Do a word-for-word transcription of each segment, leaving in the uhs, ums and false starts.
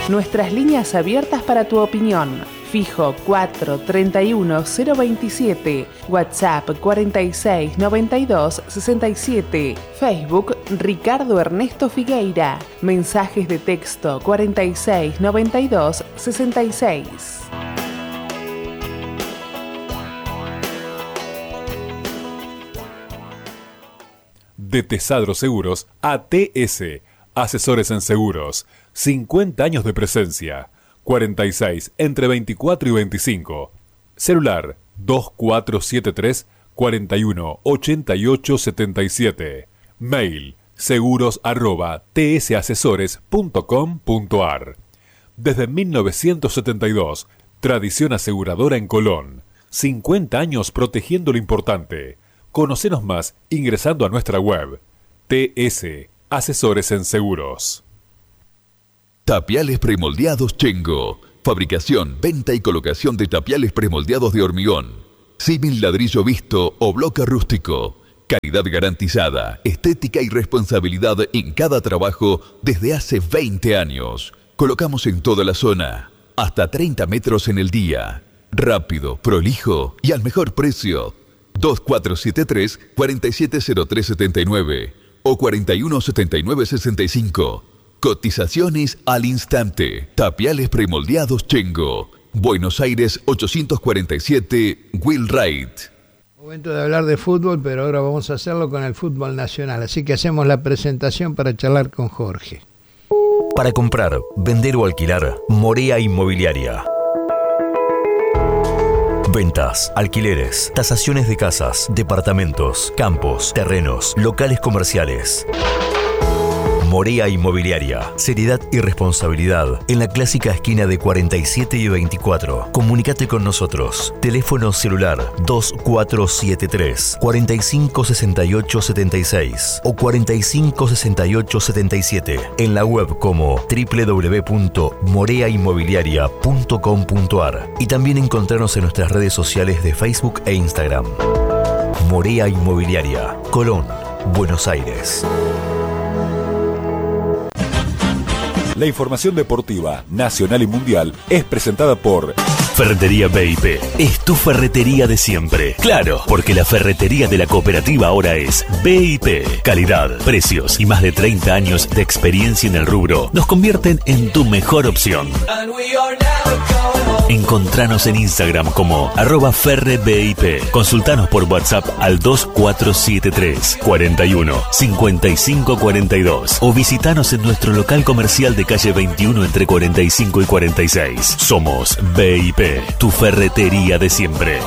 Nuestras líneas abiertas para tu opinión. Fijo cuatro treinta y uno cero veintisiete, WhatsApp cuarenta y seis noventa y dos sesenta y siete, Facebook Ricardo Ernesto Figueira, mensajes de texto cuarenta y seis noventa y dos sesenta y seis. De Tesadro Seguros a T S, asesores en seguros, cincuenta años de presencia. cuarenta y seis entre veinticuatro y veinticinco. Celular dos cuatro siete tres, cuarenta y uno, ochenta y ocho setenta y siete. Mail seguros arroba tsasesores punto com punto ar. Desde mil novecientos setenta y dos, tradición aseguradora en Colón. cincuenta años protegiendo lo importante. Conocenos más ingresando a nuestra web. T S, asesores en seguros. Tapiales premoldeados Chengo. Fabricación, venta y colocación de tapiales premoldeados de hormigón. Símil ladrillo visto o bloque rústico. Calidad garantizada, estética y responsabilidad en cada trabajo desde hace veinte años. Colocamos en toda la zona. Hasta treinta metros en el día. Rápido, prolijo y al mejor precio. dos cuatro siete tres, cuarenta y siete cero tres setenta y nueve o cuarenta y uno setenta y nueve sesenta y cinco. Cotizaciones al instante. Tapiales premoldeados Chengo. Buenos Aires ochocientos cuarenta y siete, Will Wright. Momento de hablar de fútbol, pero ahora vamos a hacerlo con el fútbol nacional. Así que hacemos la presentación para charlar con Jorge. Para comprar, vender o alquilar, Morea Inmobiliaria. Ventas, alquileres, tasaciones de casas, departamentos, campos, terrenos, locales comerciales. Morea Inmobiliaria. Seriedad y responsabilidad en la clásica esquina de cuarenta y siete y veinticuatro. Comunícate con nosotros. Teléfono celular dos cuatro siete tres, cuarenta y cinco sesenta y ocho setenta y seis o cuarenta y cinco sesenta y ocho setenta y siete. En la web como doble u doble u doble u punto morea inmobiliaria punto com punto ar y también encontrarnos en nuestras redes sociales de Facebook e Instagram. Morea Inmobiliaria, Colón, Buenos Aires. La información deportiva, nacional y mundial, es presentada por Ferretería B I P. Es tu ferretería de siempre. Claro, porque la ferretería de la cooperativa ahora es B I P. Calidad, precios y más de treinta años de experiencia en el rubro nos convierten en tu mejor opción. Encontranos en Instagram como arroba ferrebip. Consultanos por WhatsApp al dos cuatro siete tres, cuarenta y uno, cincuenta y cinco cuarenta y dos o visitanos en nuestro local comercial de calle veintiuno entre cuarenta y cinco y cuarenta y seis. Somos B I P, tu ferretería de siempre.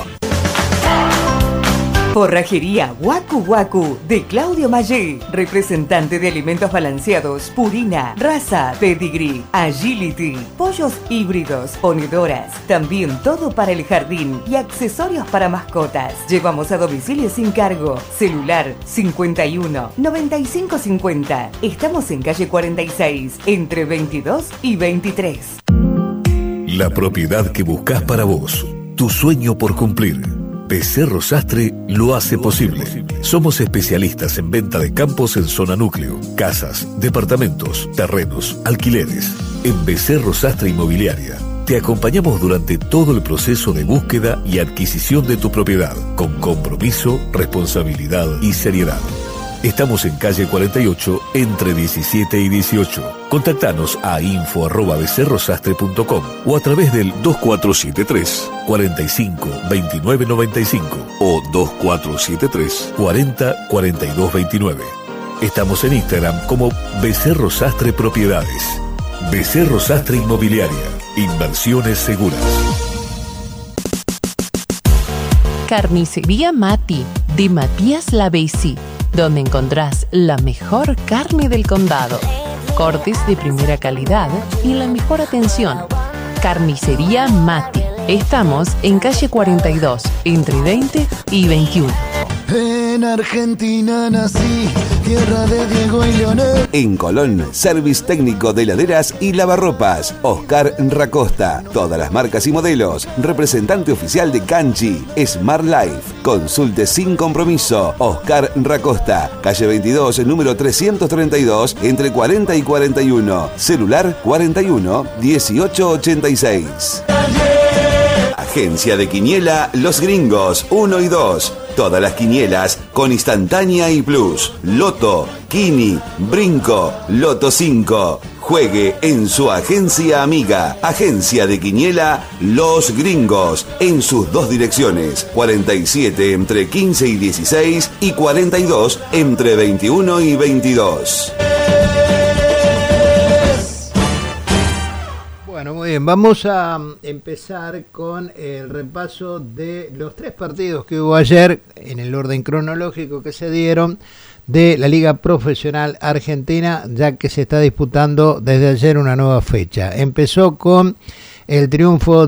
Forrajería Waku Waku de Claudio Mayé, representante de alimentos balanceados, Purina, Raza, Pedigree, Agility, pollos híbridos, ponedoras, también todo para el jardín y accesorios para mascotas. Llevamos a domicilio sin cargo. Celular cincuenta y uno, noventa y cinco cincuenta. Estamos en calle cuarenta y seis, entre veintidós y veintitrés. La propiedad que buscas para vos, tu sueño por cumplir. Becerro Sastre lo hace posible. Somos especialistas en venta de campos en zona núcleo, casas, departamentos, terrenos, alquileres. En Becerro Sastre Inmobiliaria te acompañamos durante todo el proceso de búsqueda y adquisición de tu propiedad, con compromiso, responsabilidad y seriedad. Estamos en calle cuarenta y ocho, entre diecisiete y dieciocho. Contactanos a info arroba becerrosastre punto com o a través del dos cuatro siete tres, cuarenta y cinco, veintinueve noventa y cinco o dos cuatro siete tres, cuarenta, cuarenta y dos veintinueve. Estamos en Instagram como Becerro Sastre Propiedades. Becerro Sastre Inmobiliaria. Inversiones seguras. Carnicería Mati, de Matías Lavesi, donde encontrás la mejor carne del condado, cortes de primera calidad y la mejor atención. Carnicería Mati. Estamos en calle cuarenta y dos, entre veinte y veintiuno. En Argentina nací, tierra de Diego y Leonel. En Colón, service técnico de heladeras y lavarropas. Oscar Racosta. Todas las marcas y modelos. Representante oficial de Canchi. Smart Life. Consulte sin compromiso. Oscar Racosta. Calle veintidós, número trescientos treinta y dos, entre cuarenta y cuarenta y uno. Celular cuarenta y uno, dieciocho ochenta y seis. Agencia de Quiniela Los Gringos uno y dos. Todas las quinielas con instantánea y plus. Loto, Kini, Brinco, Loto cinco. Juegue en su agencia amiga. Agencia de Quiniela Los Gringos. En sus dos direcciones. cuarenta y siete entre quince y dieciséis y cuarenta y dos entre veintiuno y veintidós. Bueno, muy bien, vamos a empezar con el repaso de los tres partidos que hubo ayer en el orden cronológico que se dieron de la Liga Profesional Argentina, ya que se está disputando desde ayer una nueva fecha. Empezó con el triunfo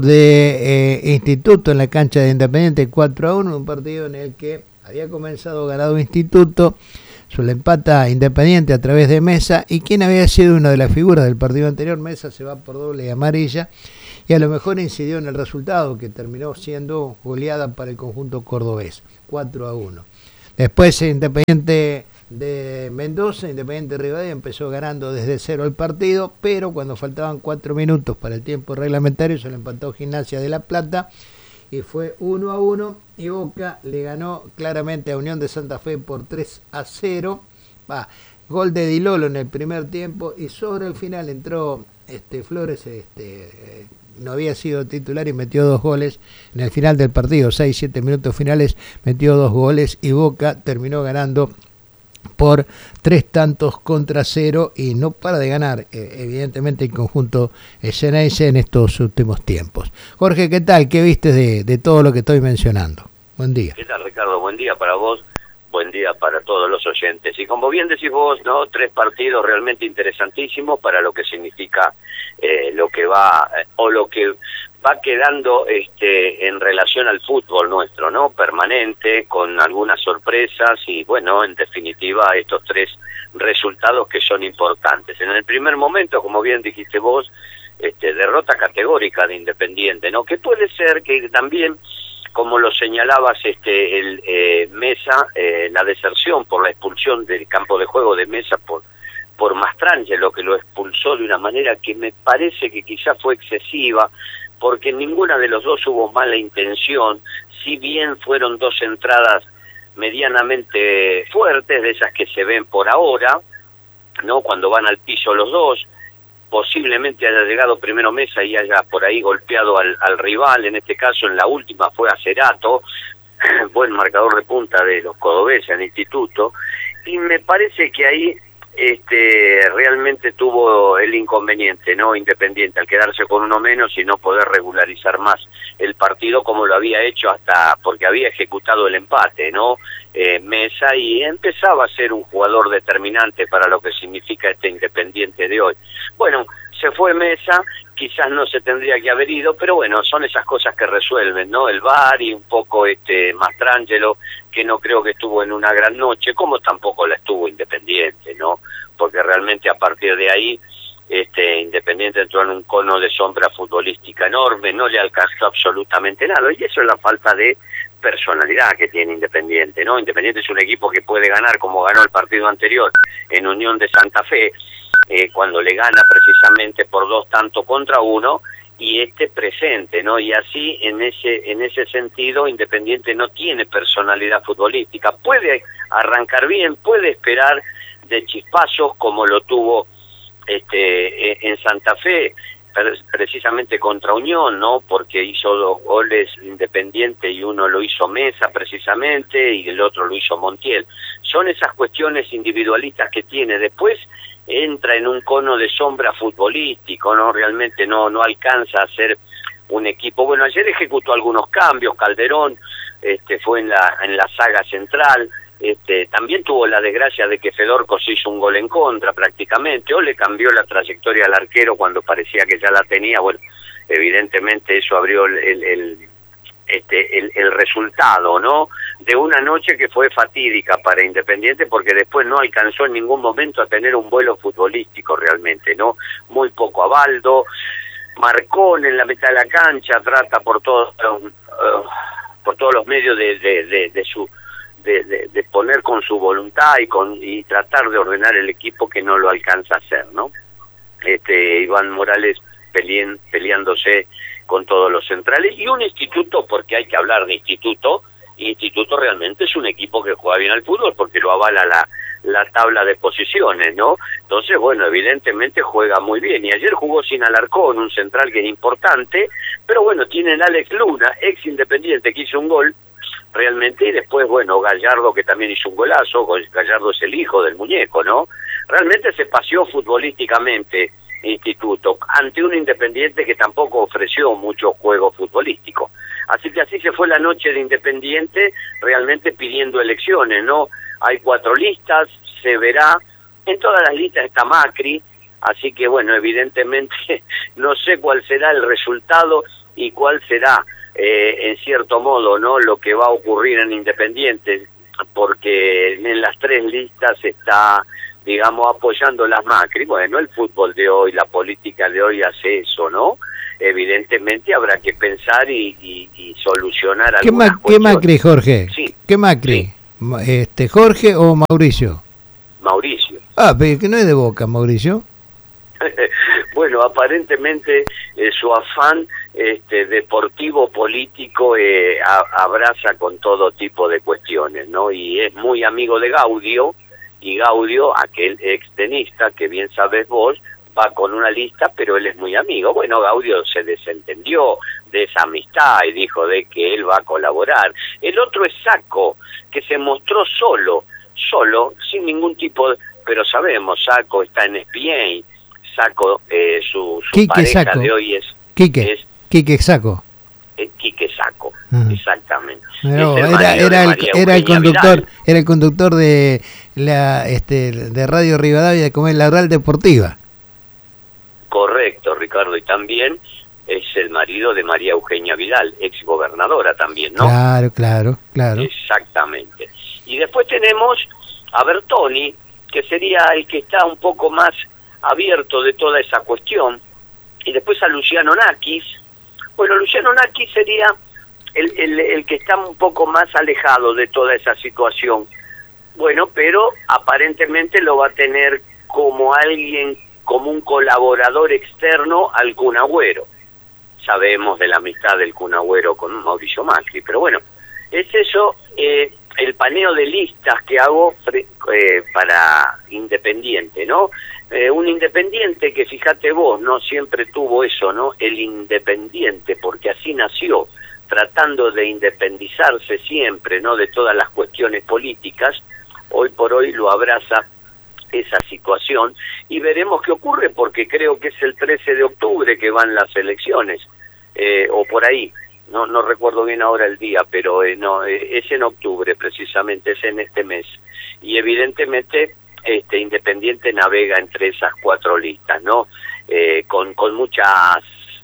de eh, Instituto en la cancha de Independiente cuatro a uno, un partido en el que había comenzado ganado Instituto. Se le empata Independiente a través de Mesa, y quien había sido una de las figuras del partido anterior, Mesa, se va por doble y amarilla, y a lo mejor incidió en el resultado, que terminó siendo goleada para el conjunto cordobés, cuatro a uno. Después Independiente de Mendoza, Independiente de Rivadavia, empezó ganando desde cero el partido, pero cuando faltaban cuatro minutos para el tiempo reglamentario se le empató Gimnasia de La Plata, y fue uno a uno, y Boca le ganó claramente a Unión de Santa Fe por tres a cero. Va, gol de Di Lolo en el primer tiempo, y sobre el final entró este Flores, este eh, no había sido titular y metió dos goles en el final del partido, seis siete minutos finales, metió dos goles, y Boca terminó ganando por tres tantos contra cero, y no para de ganar eh, evidentemente el conjunto Xeneize en estos últimos tiempos. Jorge, ¿qué tal? ¿Qué viste de, de todo lo que estoy mencionando? Buen día. ¿Qué tal, Ricardo? Buen día para vos, buen día para todos los oyentes. Y como bien decís vos, ¿no? Tres partidos realmente interesantísimos para lo que significa eh, lo que va, eh, o lo que va quedando este en relación al fútbol nuestro, ¿no? Permanente, con algunas sorpresas y, bueno, en definitiva, estos tres resultados que son importantes. En el primer momento, como bien dijiste vos, este, derrota categórica de Independiente, ¿no? Que puede ser que también, como lo señalabas, este el eh, Mesa, eh, la deserción por la expulsión del campo de juego de Mesa por por Mastrangelo, que lo expulsó de una manera que me parece que quizás fue excesiva, porque en ninguna de los dos hubo mala intención, si bien fueron dos entradas medianamente fuertes, de esas que se ven por ahora, ¿no? Cuando van al piso los dos, posiblemente haya llegado primero Mesa y haya por ahí golpeado al, al rival, en este caso en la última fue a Cerato, buen marcador de punta de los cordobeses en Instituto, y me parece que ahí este realmente tuvo el inconveniente, ¿no? Independiente, al quedarse con uno menos y no poder regularizar más el partido como lo había hecho hasta, porque había ejecutado el empate, ¿no? Eh, Mesa, y empezaba a ser un jugador determinante para lo que significa este Independiente de hoy. Bueno, se fue Mesa, quizás no se tendría que haber ido, pero bueno, son esas cosas que resuelven, ¿no? El V A R y un poco este Mastrangelo, que no creo que estuvo en una gran noche, como tampoco la estuvo Independiente, ¿no? Porque realmente a partir de ahí, este Independiente entró en un cono de sombra futbolística enorme, no le alcanzó absolutamente nada, y eso es la falta de personalidad que tiene Independiente, ¿no? Independiente es un equipo que puede ganar, como ganó el partido anterior en Unión de Santa Fe, eh, cuando le gana precisamente por dos tantos contra uno, y este presente, ¿no? Y así, en ese en ese sentido, Independiente no tiene personalidad futbolística. Puede arrancar bien, puede esperar de chispazos como lo tuvo este en Santa Fe, precisamente contra Unión, ¿no? Porque hizo dos goles Independiente y uno lo hizo Mesa precisamente y el otro lo hizo Montiel. Son esas cuestiones individualistas que tiene. Después entra en un cono de sombra futbolístico, ¿no? Realmente no no alcanza a ser un equipo. Bueno, ayer ejecutó algunos cambios, Calderón este fue en la en la saga central. Este, también tuvo la desgracia de que Fedorco se hizo un gol en contra prácticamente, o le cambió la trayectoria al arquero cuando parecía que ya la tenía. Bueno, evidentemente eso abrió el, el, este, el, el resultado, ¿no? De una noche que fue fatídica para Independiente, porque después no alcanzó en ningún momento a tener un vuelo futbolístico realmente, ¿no? Muy poco avaldo, Marcón en la mitad de la cancha trata por todos uh, por todos los medios de, de, de, de su de, de, de poner con su voluntad y con y tratar de ordenar el equipo, que no lo alcanza a hacer, ¿no? Este Iván Morales peleen, peleándose con todos los centrales, y un Instituto, porque hay que hablar de Instituto, Instituto realmente es un equipo que juega bien al fútbol, porque lo avala la, la tabla de posiciones, ¿no? Entonces, bueno, evidentemente juega muy bien, y ayer jugó sin Alarcón, un central que es importante, pero bueno, tienen a Alex Luna, ex Independiente, que hizo un gol, realmente, y después, bueno, Gallardo, que también hizo un golazo. Gallardo es el hijo del muñeco, ¿no? Realmente se paseó futbolísticamente Instituto, ante un Independiente que tampoco ofreció mucho juego futbolístico. Así que así se fue la noche de Independiente, realmente pidiendo elecciones, ¿no? Hay cuatro listas, se verá, en todas las listas está Macri, así que bueno, evidentemente no sé cuál será el resultado y cuál será, eh, en cierto modo, ¿no?, lo que va a ocurrir en Independiente, porque en las tres listas está, digamos, apoyando las Macri. Bueno, el fútbol de hoy, la política de hoy hace eso, ¿no? Evidentemente habrá que pensar y, y, y solucionar ¿Qué, algunas ma ¿Qué Macri, Jorge? Sí. ¿Qué Macri? Sí. Este, ¿Jorge o Mauricio? Mauricio. Ah, pero que no es de Boca, Mauricio. Bueno, aparentemente eh, su afán este, deportivo, político, eh, a, abraza con todo tipo de cuestiones, ¿no? Y es muy amigo de Gaudio, y Gaudio, aquel extenista que bien sabes vos, va con una lista, pero él es muy amigo. Bueno, Gaudio se desentendió de esa amistad y dijo de que él va a colaborar. El otro es Sacco, que se mostró solo, solo, sin ningún tipo de... Pero sabemos, Sacco está en E S P N, Sacco, eh, su, su pareja Sacco. De hoy es... Quique, es, Quique Sacco. Eh, Quique Sacco, uh-huh. Exactamente. No, el era era, el, era el conductor Vidal. Era el conductor de la este de Radio Rivadavia, de Comer la Rural Deportiva. Correcto, Ricardo, y también es el marido de María Eugenia Vidal, ex gobernadora también, ¿no? Claro, claro, claro. Exactamente. Y después tenemos a Bertoni, que sería el que está un poco más abierto de toda esa cuestión, y después a Luciano Nakis. Bueno, Luciano Nakis sería el, el, el que está un poco más alejado de toda esa situación. Bueno, pero aparentemente lo va a tener como alguien, como un colaborador externo al Kun Agüero. Sabemos de la amistad del Kun Agüero con Mauricio Macri, pero bueno, es eso, eh, el paneo de listas que hago eh, para Independiente, ¿no? Eh, un Independiente que, fíjate vos, no siempre tuvo eso, ¿no? El Independiente, porque así nació, tratando de independizarse siempre, ¿no?, de todas las cuestiones políticas. Hoy por hoy lo abraza esa situación y veremos qué ocurre, porque creo que es el trece de octubre que van las elecciones, eh, o por ahí, no no recuerdo bien ahora el día, pero eh, no eh, es en octubre precisamente, es en este mes, y evidentemente este Independiente navega entre esas cuatro listas, ¿no? Eh, con, con muchas,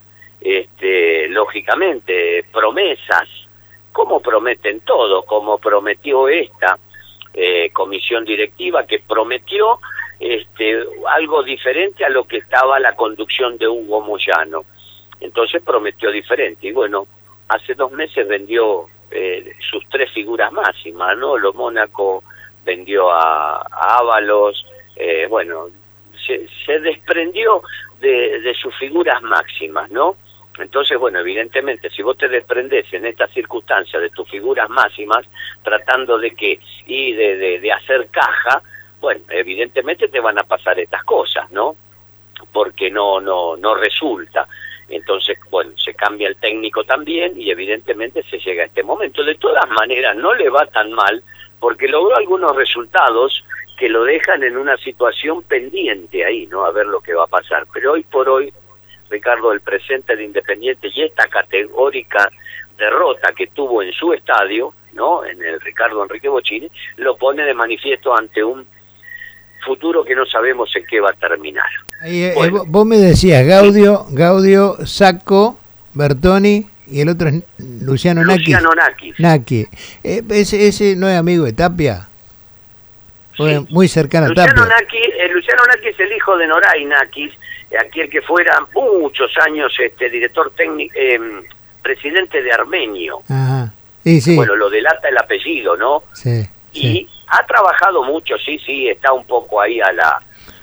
este, lógicamente, promesas, como prometen todos, como prometió esta Eh, comisión directiva, que prometió este, algo diferente a lo que estaba la conducción de Hugo Moyano. Entonces prometió diferente, y bueno, hace dos meses vendió eh, sus tres figuras máximas, ¿no? Lo Mónaco vendió a, a Ábalos, eh, bueno, se, se desprendió de, de sus figuras máximas, ¿no? Entonces, bueno, evidentemente, si vos te desprendés en estas circunstancias de tus figuras máximas, tratando de que, y de, de, de hacer caja, bueno, evidentemente te van a pasar estas cosas, ¿no? Porque no, no, no resulta. Entonces, bueno, se cambia el técnico también y evidentemente se llega a este momento. De todas maneras, no le va tan mal, porque logró algunos resultados que lo dejan en una situación pendiente ahí, ¿no? A ver lo que va a pasar. Pero hoy por hoy, Ricardo, el presente de Independiente y esta categórica derrota que tuvo en su estadio, ¿no?, en el Ricardo Enrique Bocini, lo pone de manifiesto ante un futuro que no sabemos en qué va a terminar. Ahí, bueno, eh, vos me decías Gaudio, Gaudio, Sacco, Bertoni y el otro es Luciano Nakis. Luciano Nakis. Nakis. Eh, ese, ese no es amigo de Tapia. Fue Sí. muy cercano a Luciano Tapia. Nakis, eh, Luciano Nakis es el hijo de Noray Nakis, eh, aquel que fuera muchos años este director técnico, eh, presidente de Armenio. Ajá. Sí, sí. Bueno, lo delata el apellido, ¿no? Sí, Y sí. ha trabajado mucho, sí, sí, está un poco ahí a la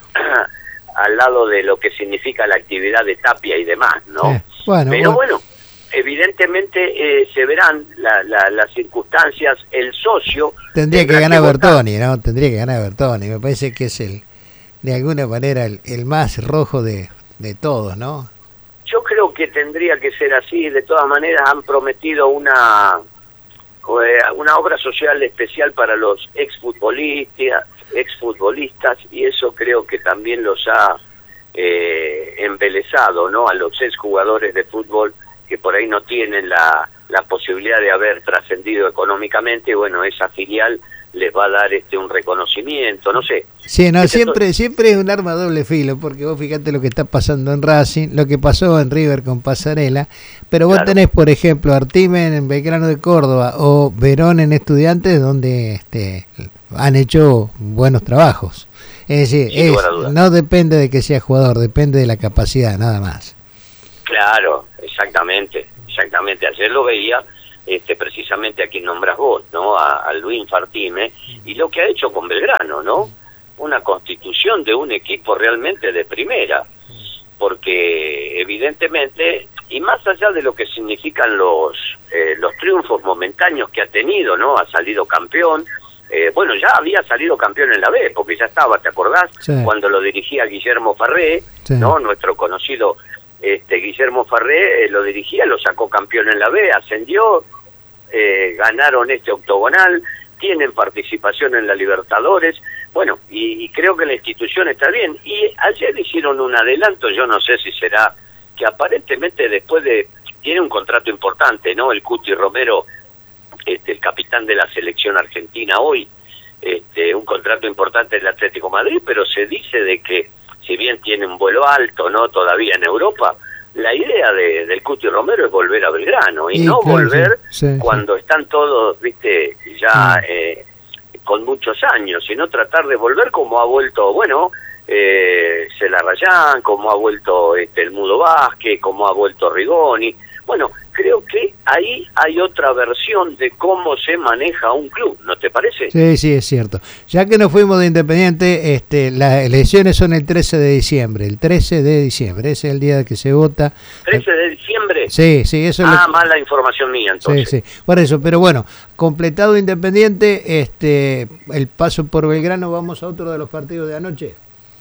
al lado de lo que significa la actividad de Tapia y demás, ¿no? Sí. Bueno, Pero bueno. bueno, evidentemente eh, se verán la, la, las circunstancias, el socio... Tendría que tendrá ganar votar. Bertoni, ¿no? Tendría que ganar Bertoni. Me parece que es el, de alguna manera, el, el más rojo de, de todos, ¿no? Yo creo que tendría que ser así. De todas maneras han prometido una eh, una obra social especial para los exfutbolistas, exfutbolistas y eso creo que también los ha eh, embelesado, ¿no? A los exjugadores de fútbol que por ahí no tienen la, la posibilidad de haber trascendido económicamente. Y bueno, esa filial les va a dar este un reconocimiento, no sé. Sí, no, Este siempre siempre es un arma a doble filo, porque vos fíjate lo que está pasando en Racing, lo que pasó en River con Pasarela, pero vos Claro. tenés, por ejemplo, Artimen en Belgrano de Córdoba o Verón en Estudiantes, donde este, han hecho buenos trabajos. Es decir, Sin es, lugar a dudas. no depende de que sea jugador, depende de la capacidad, nada más. Claro, exactamente, exactamente. Ayer lo veía este, precisamente a quien nombras vos, ¿no? A, a Luis Fartime, y lo que ha hecho con Belgrano, ¿no? Una constitución de un equipo realmente de primera, porque evidentemente, y más allá de lo que significan los, eh, los triunfos momentáneos que ha tenido, ¿no? Ha salido campeón, eh, bueno, ya había salido campeón en la B, porque ya estaba, ¿te acordás? Sí. Cuando lo dirigía Guillermo Farré, Sí. ¿no? Nuestro conocido este Guillermo Farré eh, lo dirigía, lo sacó campeón en la B, ascendió, eh, ganaron este octogonal, tienen participación en la Libertadores, bueno, y, y creo que la institución está bien. Y ayer hicieron un adelanto, yo no sé si será que aparentemente después de, tiene un contrato importante, ¿no? El Cuti Romero, este, el capitán de la selección argentina hoy, este, un contrato importante del Atlético de Madrid, pero se dice de que si bien tiene un vuelo alto, ¿no? Todavía en Europa, la idea de, del Cuti Romero es volver a Belgrano y Sí, no claro, volver sí, sí, cuando están todos, viste, ya Sí. eh, con muchos años, sino tratar de volver como ha vuelto, bueno, eh, Celarrayán, como ha vuelto este, el Mudo Vázquez, como ha vuelto Rigoni. Bueno, creo que ahí hay otra versión de cómo se maneja un club, ¿no te parece? Sí, sí, es cierto. Ya que nos fuimos de Independiente, este, las elecciones son el trece de diciembre, el trece de diciembre, ese es el día que se vota. ¿trece de diciembre? Sí, sí, eso es Ah, lo que- mala información mía, entonces. Sí, sí, por eso, pero bueno, completado Independiente, este, el paso por Belgrano, vamos a otro de los partidos de anoche.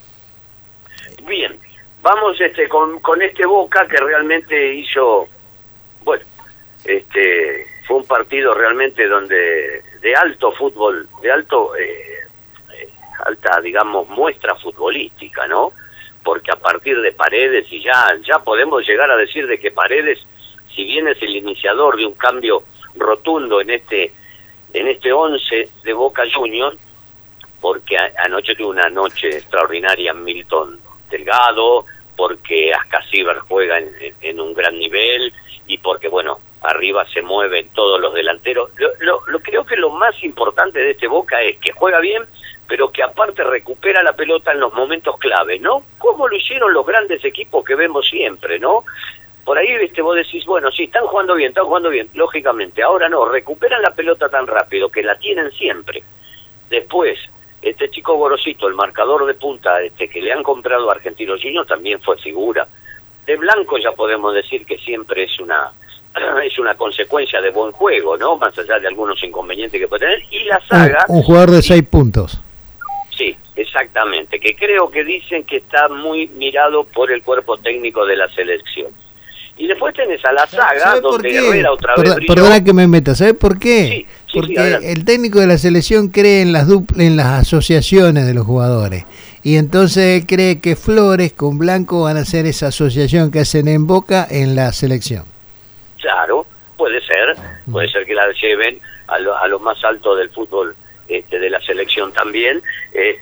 Bien, vamos este con, con este Boca que realmente hizo, bueno, este fue un partido realmente donde de alto fútbol, de alto, eh, eh, alta, digamos, muestra futbolística, ¿no? Porque a partir de Paredes, y ya, ya podemos llegar a decir de que Paredes, si bien es el iniciador de un cambio rotundo en este en este once de Boca Juniors, porque a, anoche tuvo una noche extraordinaria Milton Delgado, porque Ascasíbar juega en, en un gran nivel y porque, bueno, arriba se mueven todos los delanteros. Lo, lo, lo creo que lo más importante de este Boca es que juega bien, pero que aparte recupera la pelota en los momentos clave, ¿no? Como lo hicieron los grandes equipos que vemos siempre, ¿no? Por ahí, viste, vos decís, bueno, sí, están jugando bien, están jugando bien, lógicamente. Ahora no, recuperan la pelota tan rápido que la tienen siempre. Después, este chico Gorosito, el marcador de punta este que le han comprado a Argentinos Juniors, también fue figura. De Blanco ya podemos decir que siempre es una es una consecuencia de buen juego, ¿no? Más allá de algunos inconvenientes que puede tener. Y la saga... Un, un jugador de seis puntos. Sí, exactamente, que creo que dicen que está muy mirado por el cuerpo técnico de la selección. Y después tenés a la saga, ¿Sabe por donde qué? Herrera otra Perdón- vez brilló. Perdona que me meta, ¿sabe por qué? Sí, sí, Porque sí, adelante. el técnico de la selección cree en las dupl- en las asociaciones de los jugadores. Y entonces él cree que Flores con Blanco van a hacer esa asociación que hacen en Boca en la selección. Claro, puede ser, puede ser que la lleven a lo, a lo más alto del fútbol este, de la selección también.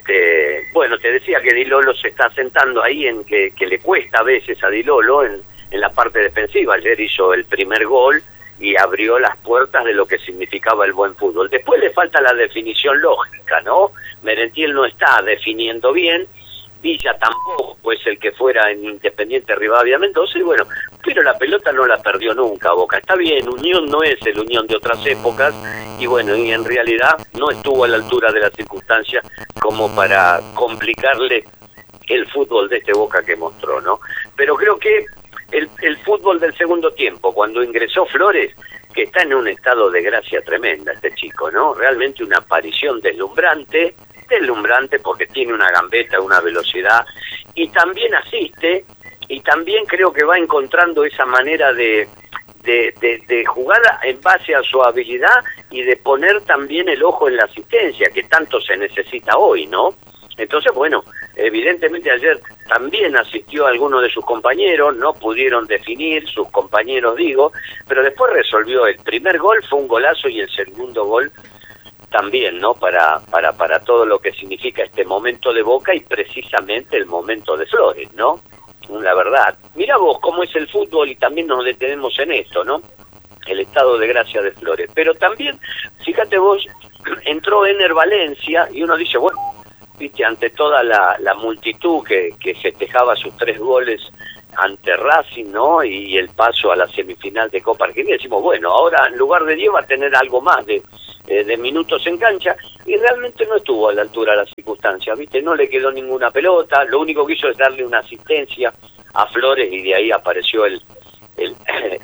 Este, bueno, te decía que Di Lolo se está sentando ahí en que, que le cuesta a veces a Di Lolo en, en la parte defensiva. Ayer hizo el primer gol y abrió las puertas de lo que significaba el buen fútbol. Después le falta la definición lógica, ¿no? Merentiel no está definiendo bien, Villa tampoco es el que fuera en Independiente Rivadavia Mendoza, y bueno, pero la pelota no la perdió nunca Boca. Está bien, Unión no es el Unión de otras épocas, y bueno, y en realidad no estuvo a la altura de las circunstancias como para complicarle el fútbol de este Boca que mostró, ¿no? Pero creo que el, el fútbol del segundo tiempo, cuando ingresó Flores, que está en un estado de gracia tremenda este chico, ¿no? Realmente una aparición deslumbrante, deslumbrante porque tiene una gambeta, una velocidad, y también asiste, y también creo que va encontrando esa manera de, de, de, de jugar en base a su habilidad y de poner también el ojo en la asistencia, que tanto se necesita hoy, ¿no? Entonces, bueno, evidentemente ayer también asistió a algunos de sus compañeros, no pudieron definir, sus compañeros digo, pero después resolvió. El primer gol fue un golazo y el segundo gol también, ¿no? Para, para, para todo lo que significa este momento de Boca y precisamente el momento de Flores, ¿no? La verdad. Mirá vos cómo es el fútbol y también nos detenemos en esto, ¿no? El estado de gracia de Flores. Pero también, fíjate vos, entró Ener Valencia y uno dice, bueno, viste, ante toda la, la multitud que, que festejaba sus tres goles ante Racing, ¿no? Y el paso a la semifinal de Copa Argentina, decimos, bueno, ahora en lugar de diez va a tener algo más de, eh, de minutos en cancha, y realmente no estuvo a la altura de las circunstancias, ¿viste? No le quedó ninguna pelota, lo único que hizo es darle una asistencia a Flores y de ahí apareció el, el,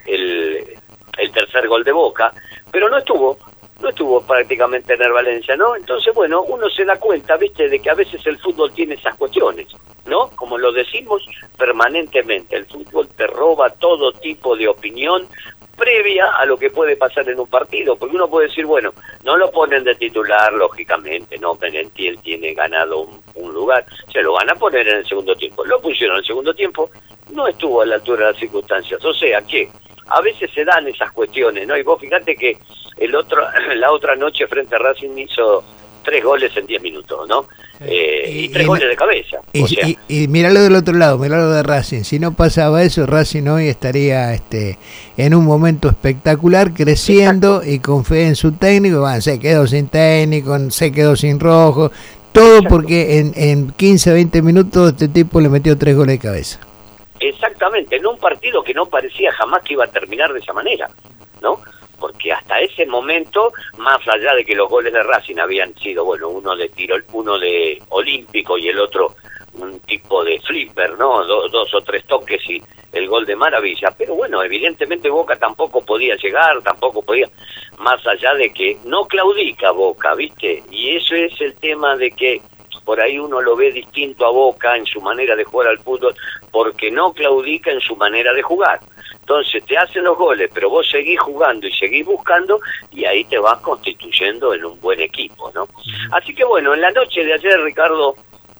el, el tercer gol de Boca, pero no estuvo, no estuvo prácticamente Ener Valencia, ¿no? Entonces, bueno, uno se da cuenta, ¿viste?, de que a veces el fútbol tiene esas cuestiones, ¿no? Como lo decimos permanentemente, el fútbol te roba todo tipo de opinión previa a lo que puede pasar en un partido, porque uno puede decir, bueno, no lo ponen de titular, lógicamente, no, Merentiel tiene ganado un, un lugar, se lo van a poner en el segundo tiempo, lo pusieron en el segundo tiempo, no estuvo a la altura de las circunstancias, o sea que a veces se dan esas cuestiones, ¿no? Y vos fíjate que el otro, la otra noche frente a Racing hizo tres goles en diez minutos, ¿no? Eh, y, y tres y, goles de cabeza. Y, o sea. y, y miralo del otro lado, miralo de Racing. Si no pasaba eso, Racing hoy estaría este, en un momento espectacular, creciendo. Exacto. Y con fe en su técnico. Bueno, se quedó sin técnico, se quedó sin rojo. Todo Exacto. Porque en, en quince, veinte minutos este tipo le metió tres goles de cabeza. Exactamente, en un partido que no parecía jamás que iba a terminar de esa manera, ¿no? Porque hasta ese momento, más allá de que los goles de Racing habían sido, bueno, uno de tiro, uno de olímpico y el otro un tipo de flipper, ¿no? Do, dos o tres toques y el gol de maravilla, pero bueno, evidentemente Boca tampoco podía llegar, tampoco podía, más allá de que no claudica Boca, ¿viste? Y eso es el tema de que por ahí uno lo ve distinto a Boca en su manera de jugar al fútbol, porque no claudica en su manera de jugar. Entonces te hacen los goles, pero vos seguís jugando y seguís buscando, y ahí te vas constituyendo en un buen equipo, ¿no? Así que bueno, en la noche de ayer, Ricardo,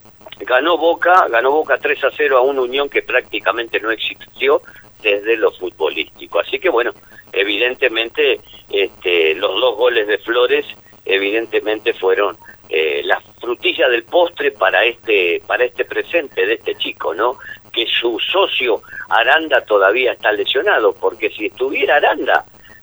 ganó Boca, ganó Boca tres a cero a una Unión que prácticamente no existió desde lo futbolístico. Así que bueno, evidentemente este, los dos goles de Flores, evidentemente fueron eh, la frutilla del postre para este, para este presente de este chico, ¿no? Que su socio Aranda todavía está lesionado, porque si estuviera Aranda,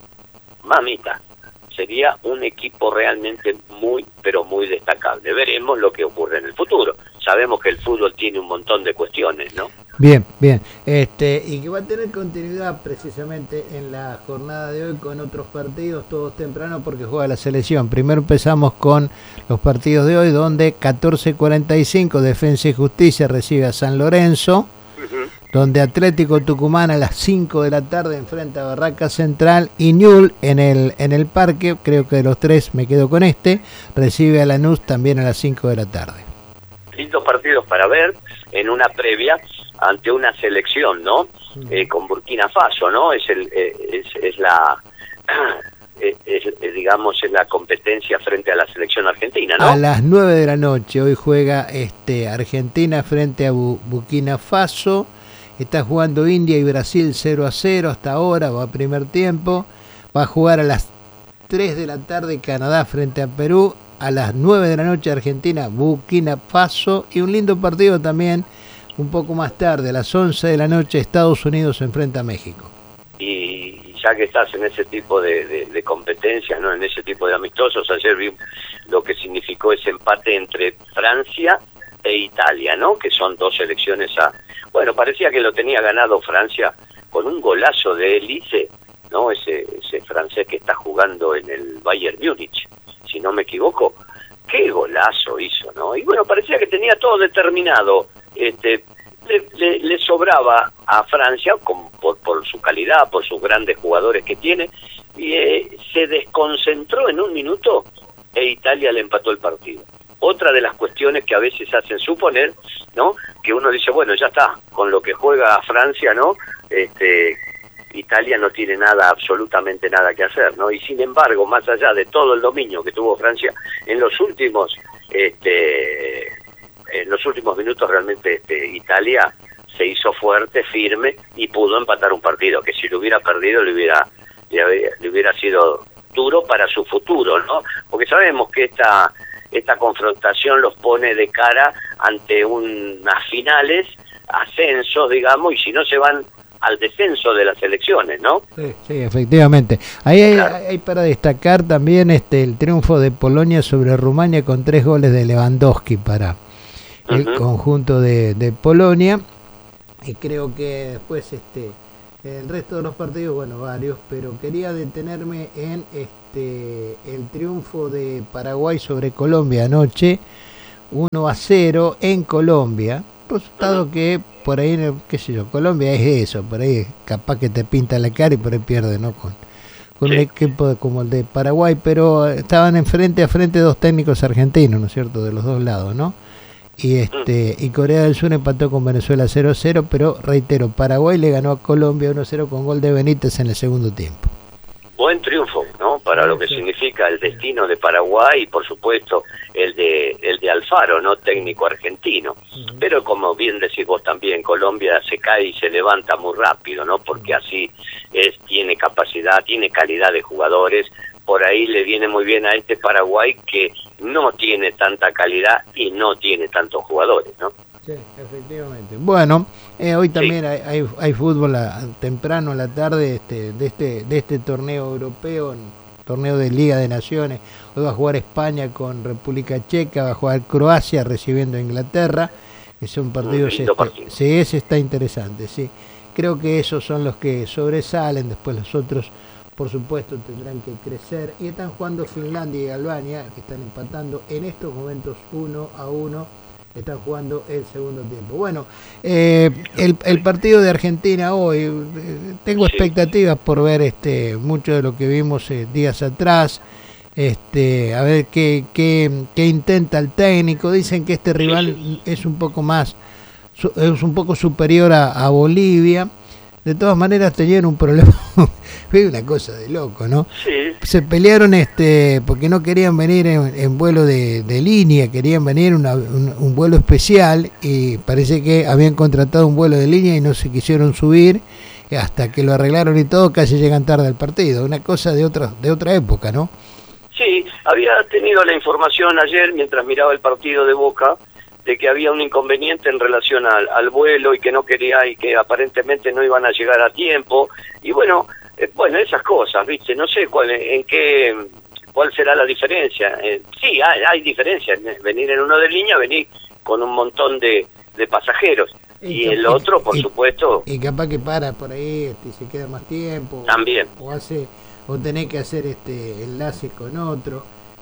mamita, sería un equipo realmente muy, pero muy destacable. Veremos lo que ocurre en el futuro. Sabemos que el fútbol tiene un montón de cuestiones, ¿no? Bien, bien. Este, y que va a tener continuidad precisamente en la jornada de hoy con otros partidos, todos temprano, porque juega la selección. Primero empezamos con los partidos de hoy, donde catorce cuarenta y cinco Defensa y Justicia recibe a San Lorenzo, uh-huh. donde Atlético Tucumán a las cinco de la tarde enfrenta a Barraca Central, y Ñul en el, en el parque, creo que de los tres me quedo con este, recibe a Lanús también a las cinco de la tarde. Lindos partidos para ver en una previa ante una selección, ¿no? Uh-huh. Eh, con Burkina Faso, ¿no? Es el eh, es, es la es, es, digamos es la competencia frente a la selección argentina, ¿no? A las nueve de la noche hoy juega este Argentina frente a Bu- Burkina Faso. Está jugando India y Brasil cero a cero hasta ahora, va a primer tiempo. Va a jugar a las tres de la tarde Canadá frente a Perú. A las nueve de la noche Argentina, Burkina Faso. Y un lindo partido también un poco más tarde, a las once de la noche, Estados Unidos se enfrenta a México. Y ya que estás en ese tipo de, de, de competencias, ¿no? En ese tipo de amistosos, ayer vi lo que significó ese empate entre Francia e Italia, ¿no? Que son dos selecciones a... Bueno, parecía que lo tenía ganado Francia con un golazo de Elise, ¿no? Ese, ese francés que está jugando en el Bayern Múnich, si no me equivoco. Qué golazo hizo, ¿no? Y bueno, parecía que tenía todo determinado. Este, le, le, le sobraba a Francia con, por, por su calidad, por sus grandes jugadores que tiene, y eh, se desconcentró en un minuto e Italia le empató el partido. Otra de las cuestiones que a veces hacen suponer, ¿no? Que uno dice, bueno, ya está, con lo que juega Francia, ¿no? Este, Italia no tiene nada, absolutamente nada que hacer, ¿no? Y sin embargo, más allá de todo el dominio que tuvo Francia, en los últimos, este, en los últimos minutos realmente este, Italia se hizo fuerte, firme y pudo empatar un partido que si lo hubiera perdido le hubiera, le, le hubiera sido duro para su futuro, ¿no? Porque sabemos que esta esta confrontación los pone de cara ante unas finales, ascensos, digamos, y si no se van al descenso de las elecciones, ¿no? Sí, sí, efectivamente. Ahí hay, claro. hay para destacar también este el triunfo de Polonia sobre Rumania con tres goles de Lewandowski para el uh-huh. conjunto de, de Polonia, y creo que después este el resto de los partidos, bueno, varios, pero quería detenerme en este el triunfo de Paraguay sobre Colombia anoche, uno a cero en Colombia, resultado que por ahí, qué sé yo, Colombia es eso, por ahí capaz que te pinta la cara y por ahí pierde, ¿no? Con, con sí. un equipo como el de Paraguay, pero estaban en frente a frente dos técnicos argentinos, ¿no es cierto?, de los dos lados, ¿no? Y este y Corea del Sur empató con Venezuela cero a cero, pero reitero, Paraguay le ganó a Colombia uno a cero con gol de Benítez en el segundo tiempo. Buen triunfo, ¿no? Para lo que sí. significa el destino de Paraguay y por supuesto el de el de Alfaro, ¿no? Técnico argentino. Uh-huh. Pero como bien decís vos también, Colombia se cae y se levanta muy rápido, ¿no? Porque así es, tiene capacidad, tiene calidad de jugadores. Por ahí le viene muy bien a este Paraguay que no tiene tanta calidad y no tiene tantos jugadores, ¿no? Sí, efectivamente. Bueno, eh, hoy también sí. hay, hay, hay fútbol a, temprano en la tarde este, de este de este torneo europeo, torneo de Liga de Naciones. Hoy va a jugar España con República Checa, va a jugar Croacia recibiendo a Inglaterra, que son partidos... Este, partido. Sí, ese está interesante, sí. Creo que esos son los que sobresalen, después los otros... por supuesto tendrán que crecer, y están jugando Finlandia y Albania, que están empatando en estos momentos uno a uno, están jugando el segundo tiempo. Bueno, eh, el, el partido de Argentina hoy, eh, tengo expectativas por ver este mucho de lo que vimos eh, días atrás, este a ver qué, qué, qué intenta el técnico. Dicen que este rival es un poco más, es un poco superior a, a Bolivia. De todas maneras tenían un problema, fue una cosa de loco, ¿no? Sí. Se pelearon este porque no querían venir en, en vuelo de, de línea, querían venir una, un, un vuelo especial, y parece que habían contratado un vuelo de línea y no se quisieron subir, hasta que lo arreglaron y todo, casi llegan tarde al partido, una cosa de otra, de otra época, ¿no? Sí, había tenido la información ayer mientras miraba el partido de Boca, de que había un inconveniente en relación al, al vuelo y que no quería y que aparentemente no iban a llegar a tiempo, y bueno, eh, bueno, esas cosas, ¿viste? No sé cuál en qué cuál será la diferencia. Eh, sí, hay, hay diferencia, venir en uno de línea, venir con un montón de, de pasajeros, y, y el otro, por y, supuesto... Y capaz que para por ahí este, y se queda más tiempo. También. O, o hace o tenés que hacer este enlace con otro.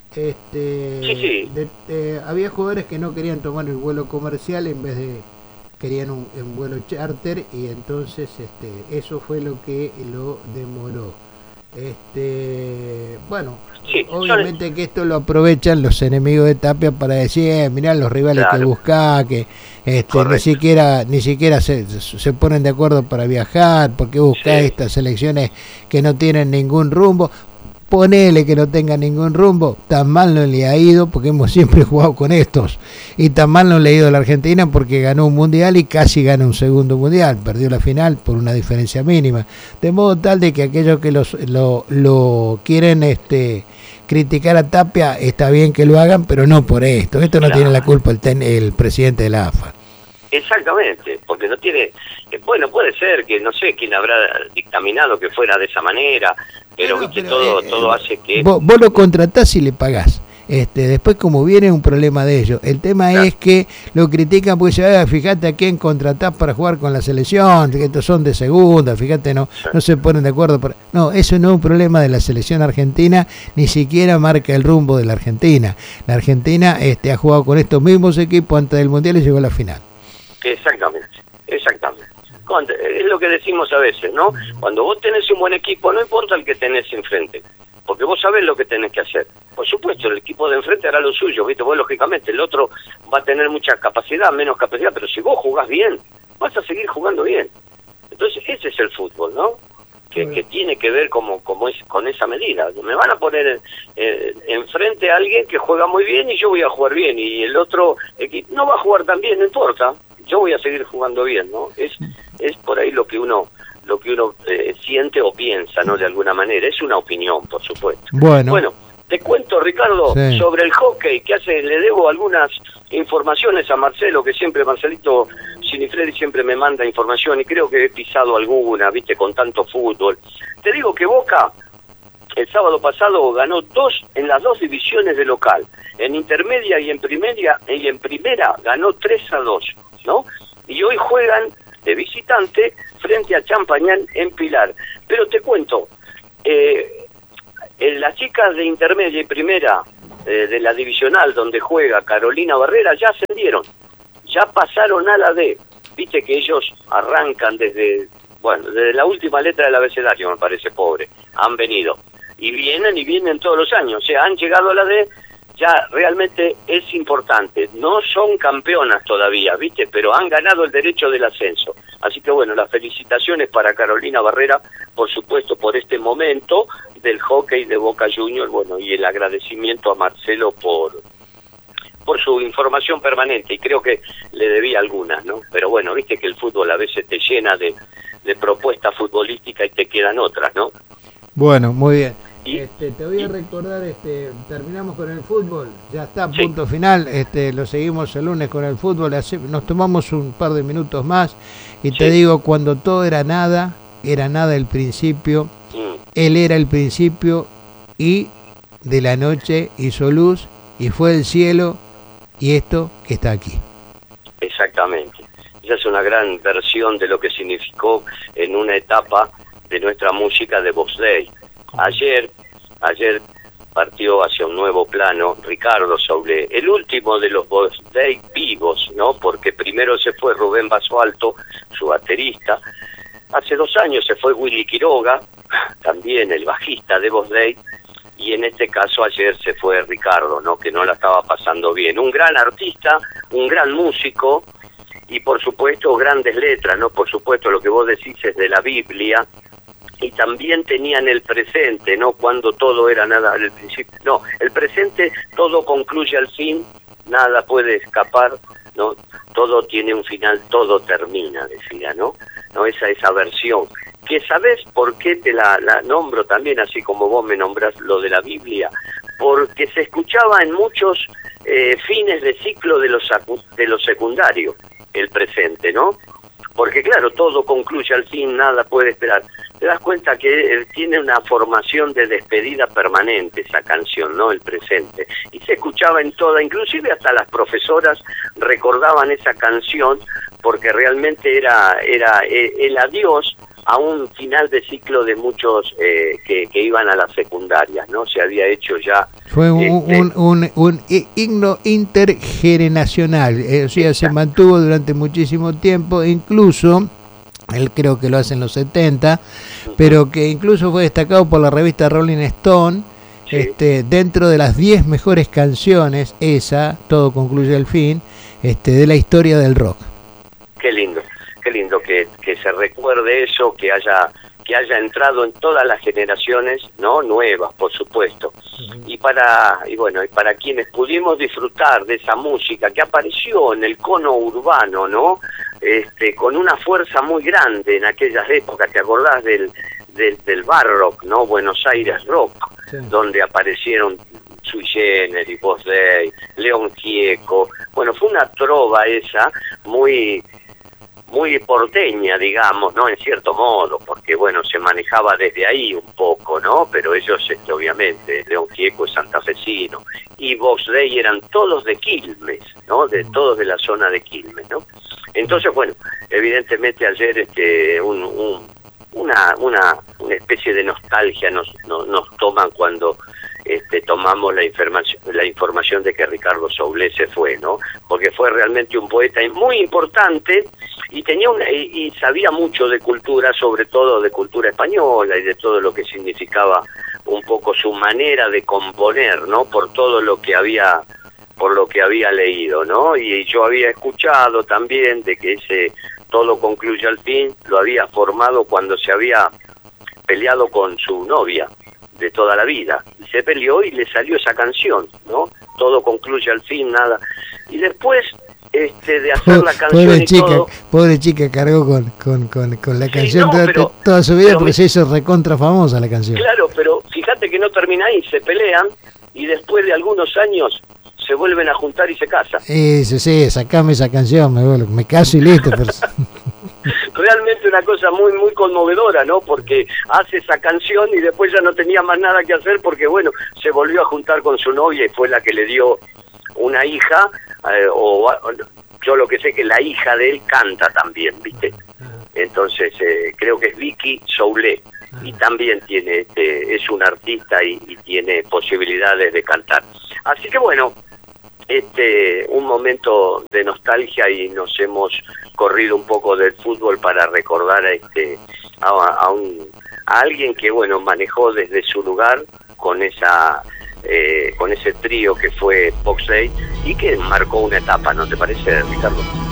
Este, sí, sí. De, de, había jugadores que no querían tomar el vuelo comercial, en vez de querían un, un vuelo charter, y entonces este eso fue lo que lo demoró. Este bueno, sí, obviamente yo... que esto lo aprovechan los enemigos de Tapia para decir, eh, mirá los rivales claro. que buscá, que este ni siquiera ni siquiera se, se ponen de acuerdo para viajar, porque buscá sí. estas selecciones que no tienen ningún rumbo. Ponele que no tenga ningún rumbo, tan mal no le ha ido, porque hemos siempre jugado con estos, y tan mal no le ha ido a la Argentina porque ganó un mundial y casi gana un segundo mundial, perdió la final por una diferencia mínima, de modo tal de que aquellos que los, lo, lo quieren este criticar a Tapia, está bien que lo hagan, pero no por esto, esto no claro. tiene la culpa el, ten, el presidente de la A F A. Exactamente, porque no tiene, eh, bueno, puede ser que no sé quién habrá dictaminado que fuera de esa manera, pero, Bueno, viste, pero, todo eh, todo hace que... Vos, vos lo contratás y le pagás. Este, después como viene es un problema de ellos. El tema claro. es que lo critican porque dicen, ah, fíjate a quién contratás para jugar con la selección, que estos son de segunda, fíjate, no, no se ponen de acuerdo. Para... No, eso no es un problema de la selección argentina, ni siquiera marca el rumbo de la Argentina. La Argentina este, ha jugado con estos mismos equipos antes del Mundial y llegó a la final. Exactamente, exactamente. Es lo que decimos a veces, ¿no? Cuando vos tenés un buen equipo, no importa el que tenés enfrente, porque vos sabés lo que tenés que hacer. Por supuesto, el equipo de enfrente hará lo suyo, ¿viste? Vos, lógicamente, el otro va a tener mucha capacidad, menos capacidad, pero si vos jugás bien, vas a seguir jugando bien. Entonces, ese es el fútbol, ¿no? Que, que tiene que ver como, como es, con esa medida. Me van a poner eh, enfrente a alguien que juega muy bien y yo voy a jugar bien, y el otro equipo no va a jugar tan bien, no importa, yo voy a seguir jugando bien, ¿no? Es, es por ahí lo que uno... lo que uno eh, siente o piensa, ¿no? De alguna manera. Es una opinión, por supuesto. Bueno, bueno te cuento, Ricardo, sí. sobre el hockey, que hace, le debo algunas informaciones a Marcelo, que siempre, Marcelito Sinifredi siempre me manda información, y creo que he pisado alguna, viste, con tanto fútbol. Te digo que Boca, el sábado pasado, ganó dos en las dos divisiones de local. En intermedia y en primera, y en primera ganó tres a dos, ¿no? Y hoy juegan de visitante frente a Champañán en Pilar. Pero te cuento, eh, en las chicas de intermedia y primera eh, de la divisional donde juega Carolina Barrera ya ascendieron, ya pasaron a la D. Viste que ellos arrancan desde, bueno, desde la última letra del abecedario, me parece, pobre, han venido. Y vienen y vienen todos los años, o sea, han llegado a la D. Ya realmente es importante. No son campeonas todavía, ¿viste? Pero han ganado el derecho del ascenso. Así que bueno, las felicitaciones para Carolina Barrera, por supuesto, por este momento del hockey de Boca Juniors, bueno, y el agradecimiento a Marcelo por por su información permanente, y creo que le debía algunas, ¿no? Pero bueno, viste que el fútbol a veces te llena de, de propuestas futbolísticas y te quedan otras, ¿no? Bueno, muy bien. ¿Y? Este, te voy a recordar, este, terminamos con el fútbol, ya está, Sí. punto final, este, lo seguimos el lunes con el fútbol, hace- nos tomamos un par de minutos más y te Sí. digo, cuando todo era nada, era nada el principio, Mm, él era el principio y de la noche hizo luz y fue el cielo y esto que está aquí. exactamente. Esa es una gran versión de lo que significó en una etapa de nuestra música de Box Day. Ayer, ayer partió hacia un nuevo plano Ricardo Soule, el último de los Box Day vivos, ¿no? Porque primero se fue Rubén Basualto, su baterista. Hace dos años se fue Willy Quiroga, también el bajista de Box Day. Y en este caso ayer se fue Ricardo, ¿no? Que no la estaba pasando bien. Un gran artista, un gran músico y por supuesto grandes letras, ¿no? Por supuesto lo que vos decís es de la Biblia. Y también tenían el presente, ¿no? Cuando todo era nada al principio. No, el presente, todo concluye al fin, nada puede escapar, ¿no? Todo tiene un final, todo termina, decía, ¿no? No, esa esa versión. Que sabés por qué te la, la nombro también, así como vos me nombrás lo de la Biblia, porque se escuchaba en muchos eh, fines de ciclo de los, acu- de los secundarios, el presente, ¿no? Porque claro, todo concluye al fin, nada puede esperar. Te das cuenta que él tiene una formación de despedida permanente esa canción, ¿no? El presente. Y se escuchaba en toda, inclusive hasta las profesoras recordaban esa canción porque realmente era, era eh, el adiós a un final de ciclo de muchos eh, que, que iban a las secundarias, ¿no? Se había hecho ya... Fue un, este, un, un, un himno intergeneracional, eh, o sea, se mantuvo durante muchísimo tiempo, incluso, él creo que lo hace en los setenta, pero que incluso fue destacado por la revista Rolling Stone, Sí. este, dentro de las diez mejores canciones, esa, todo concluye al fin, este, de la historia del rock. Qué lindo, qué lindo que, que se recuerde eso, que haya que haya entrado en todas las generaciones, ¿no? Nuevas, por supuesto. Y para y bueno, y para quienes pudimos disfrutar de esa música que apareció en el cono urbano, ¿no? Este, con una fuerza muy grande en aquellas épocas, ¿te acordás del del, del bar rock, ¿no? Buenos Aires Rock, Sí. donde aparecieron Sui Generis, Box Day, León Gieco. Bueno, fue una trova esa muy muy porteña, digamos, ¿no? En cierto modo, porque, bueno, se manejaba desde ahí un poco, ¿no? Pero ellos, este, obviamente, León Gieco es santafesino, y Box Day eran todos de Quilmes, ¿no? De todos de la zona de Quilmes, ¿no? Entonces, bueno, evidentemente ayer este un, un, una, una, una especie de nostalgia nos, nos, nos toman cuando este, tomamos la información, la información de que Ricardo Soulé se fue, ¿no? Porque fue realmente un poeta muy importante y tenía una, y, y sabía mucho de cultura, sobre todo de cultura española y de todo lo que significaba un poco su manera de componer, ¿no? Por todo lo que había por lo que había leído, ¿no? Y yo había escuchado también de que ese Todo concluye al fin lo había formado cuando se había peleado con su novia de toda la vida, y se peleó y le salió esa canción, ¿no? Todo concluye al fin, nada. Y después este de hacer la canción pobre y chica, todo, pobre chica cargó con, con, con, con la sí, canción no, toda, pero, toda su vida pero porque me, se hizo recontra famosa la canción. Claro, pero fíjate que no termina ahí, se pelean y después de algunos años se vuelven a juntar y se casan. Sí, sí, sí, sacame esa canción, me, vuelvo, me caso y listo. Pero... Realmente una cosa muy muy conmovedora, ¿no? Porque hace esa canción y después ya no tenía más nada que hacer porque, bueno, se volvió a juntar con su novia y fue la que le dio una hija, eh, o yo lo que sé que la hija de él canta también, ¿viste? Entonces eh, creo que es Vicky Soulé y también tiene este, es un artista y, y tiene posibilidades de cantar. Así que bueno, este un momento de nostalgia y nos hemos corrido un poco del fútbol para recordar a este a, a un a alguien que, bueno, manejó desde su lugar con esa eh, con ese trío que fue Box Day y que marcó una etapa, ¿no te parece, Ricardo?